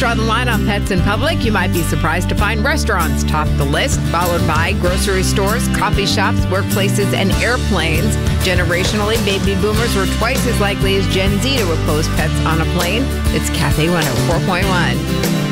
draw the line on pets in public, you might be surprised to find restaurants top the list, followed by grocery stores, coffee shops, workplaces, and airplanes. Generationally, baby boomers were twice as likely as Gen Z to oppose pets on a plane. It's Cafe 104.1.